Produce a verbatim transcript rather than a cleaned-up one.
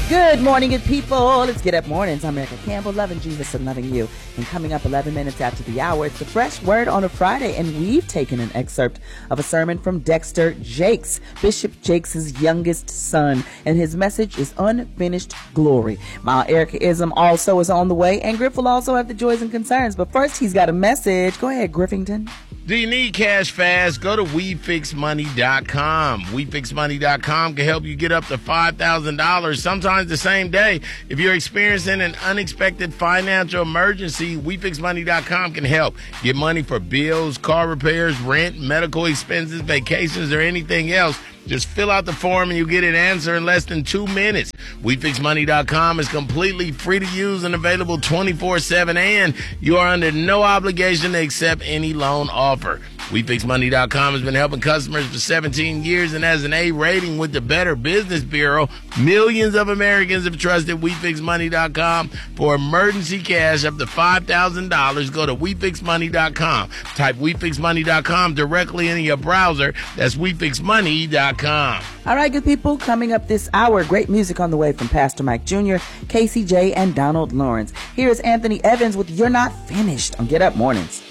Good morning, good people. Let's get up mornings. I'm Erica Campbell, loving Jesus and loving you. And coming up eleven minutes after the hour, it's the Fresh Word on a Friday, and we've taken an excerpt of a sermon from Dexter Jakes, Bishop Jakes' youngest son, and his message is Unfinished Glory. My Erica-ism also is on the way, and Griff will also have the joys and concerns. But first, he's got a message. Go ahead, Griffington. Do you need cash fast? Go to we fix money dot com. we fix money dot com can help you get up to five thousand dollars, sometimes the same day. If you're experiencing an unexpected financial emergency, we fix money dot com can help. Get money for bills, car repairs, rent, medical expenses, vacations, or anything else. Just fill out the form and you get an answer in less than two minutes. we fix money dot com is completely free to use and available twenty-four seven, and you are under no obligation to accept any loan offer. we fix money dot com has been helping customers for seventeen years and has an A rating with the Better Business Bureau. Millions of Americans have trusted we fix money dot com for emergency cash up to five thousand dollars. Go to we fix money dot com. Type we fix money dot com directly into your browser. That's we fix money dot com. All right, good people, coming up this hour, great music on the way from Pastor Mike Junior, Casey J, and Donald Lawrence. Here's Anthony Evans with You're Not Finished on Get Up Mornings.